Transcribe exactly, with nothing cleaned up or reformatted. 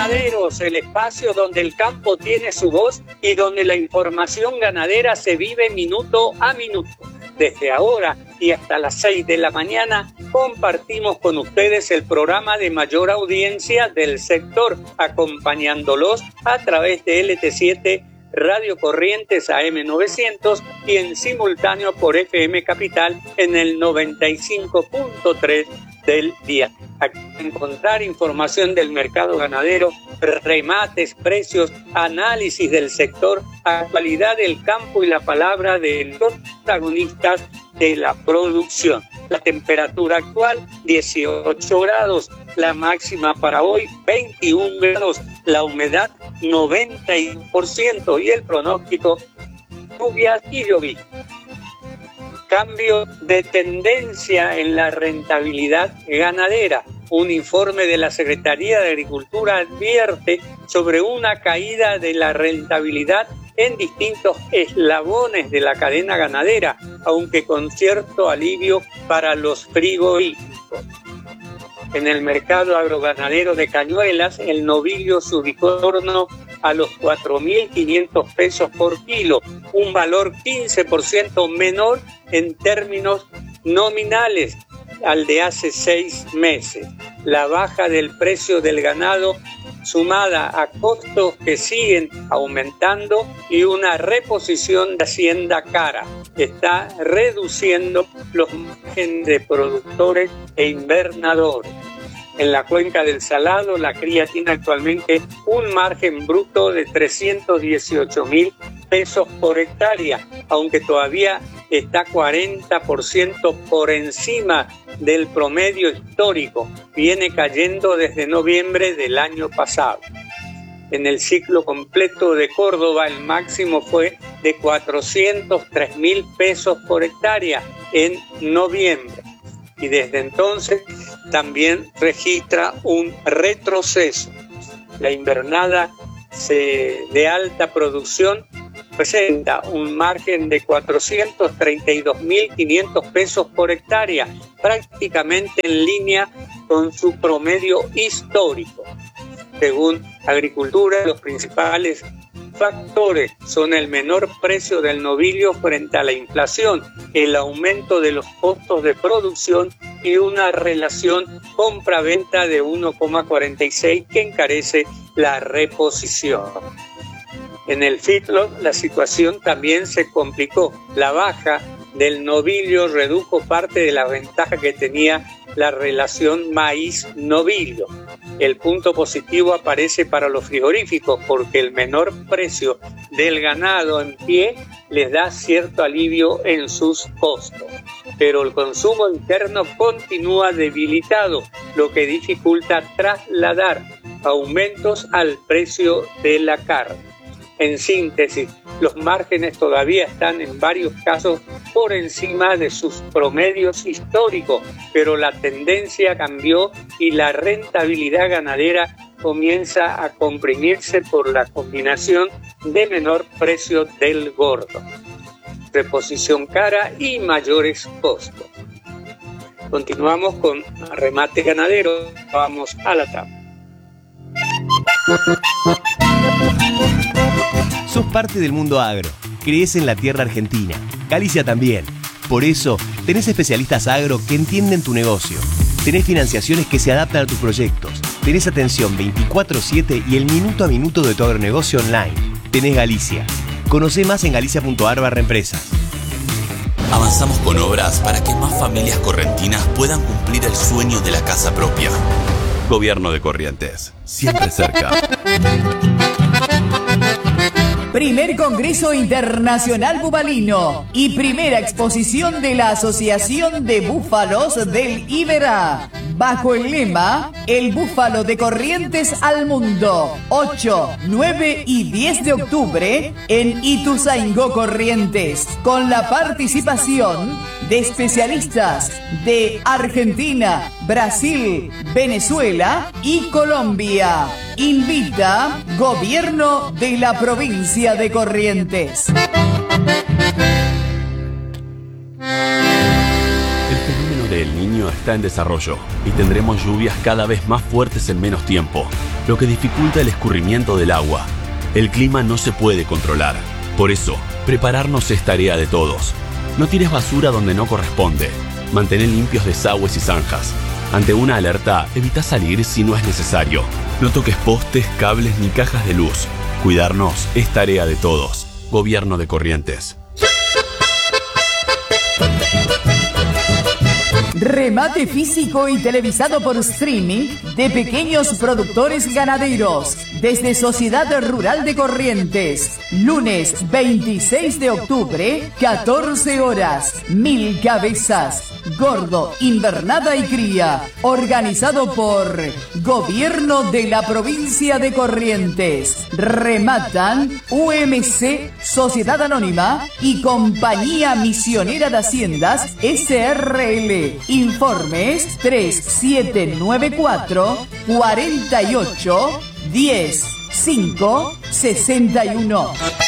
Ganaderos, el espacio donde el campo tiene su voz y donde la información ganadera se vive minuto a minuto. Desde ahora y hasta las seis de la mañana compartimos con ustedes el programa de mayor audiencia del sector, acompañándolos a través de L T siete Radio Corrientes A M novecientos y en simultáneo por F M Capital en el noventa y cinco punto tres del día. Aquí encontrar información del mercado ganadero, remates, precios, análisis del sector, actualidad del campo y la palabra de los protagonistas de la producción. La temperatura actual dieciocho grados, la máxima para hoy veintiún grados, la humedad noventa y uno por ciento y el pronóstico lluvias y lloviznas. Cambio de tendencia en la rentabilidad ganadera. Un informe de la Secretaría de Agricultura advierte sobre una caída de la rentabilidad en distintos eslabones de la cadena ganadera, aunque con cierto alivio para los frigoríficos. En el mercado agroganadero de Cañuelas, el novillo se ubicó en torno a los cuatro mil quinientos pesos por kilo, un valor quince por ciento menor en términos nominales al de hace seis meses. La baja del precio del ganado, sumada a costos que siguen aumentando y una reposición de hacienda cara, está reduciendo los márgenes de productores e invernadores. En la cuenca del Salado, la cría tiene actualmente un margen bruto de trescientos dieciocho mil pesos por hectárea, aunque todavía está cuarenta por ciento por encima del promedio histórico. Viene cayendo desde noviembre del año pasado. En el ciclo completo de Córdoba, el máximo fue de cuatrocientos tres mil pesos por hectárea en noviembre. Y desde entonces también registra un retroceso. La invernada se, de alta producción presenta un margen de cuatrocientos treinta y dos mil quinientos pesos por hectárea, prácticamente en línea con su promedio histórico. Según Agricultura, los principales factores son el menor precio del novillo frente a la inflación, el aumento de los costos de producción y una relación compra-venta de uno coma cuarenta y seis que encarece la reposición. En el feedlot la situación también se complicó. La baja del novillo redujo parte de la ventaja que tenía la relación maíz-novillo. El punto positivo aparece para los frigoríficos porque el menor precio del ganado en pie les da cierto alivio en sus costos. Pero el consumo interno continúa debilitado, lo que dificulta trasladar aumentos al precio de la carne. En síntesis, los márgenes todavía están en varios casos por encima de sus promedios históricos, pero la tendencia cambió y la rentabilidad ganadera comienza a comprimirse por la combinación de menor precio del gordo, reposición cara y mayores costos. Continuamos con remate ganadero. Vamos a la tabla. Sos parte del mundo agro, crees en la tierra argentina, Galicia también. Por eso, tenés especialistas agro que entienden tu negocio. Tenés financiaciones que se adaptan a tus proyectos. Tenés atención veinticuatro siete y el minuto a minuto de tu agronegocio online. Tenés Galicia. Conocé más en galicia punto a r barra empresas. Avanzamos con obras para que más familias correntinas puedan cumplir el sueño de la casa propia. Gobierno de Corrientes, siempre cerca. Primer Congreso Internacional Bubalino y primera exposición de la Asociación de Búfalos del Iberá, bajo el lema El Búfalo de Corrientes al Mundo, ocho, nueve y diez de octubre en Ituzaingó, Corrientes, con la participación de especialistas de Argentina, Brasil, Venezuela y Colombia. Invita Gobierno de la Provincia de Corrientes. El fenómeno del Niño Niño está en desarrollo y tendremos lluvias cada vez más fuertes en menos tiempo, lo que dificulta el escurrimiento del agua. El clima no se puede controlar. Por eso, prepararnos es tarea de todos. No tires basura donde no corresponde. Mantén limpios desagües y zanjas. Ante una alerta, evita salir si no es necesario. No toques postes, cables ni cajas de luz. Cuidarnos es tarea de todos. Gobierno de Corrientes. Remate físico y televisado por streaming de pequeños productores ganaderos desde Sociedad Rural de Corrientes. Lunes veintiséis de octubre, catorce horas, Mil Cabezas, Gordo, Invernada y Cría. Organizado por Gobierno de la Provincia de Corrientes. Rematan U M C, Sociedad Anónima y Compañía Misionera de Haciendas S R L. Informes tres siete nueve cuatro, cuarenta y ocho, diez, cinco, sesenta y uno.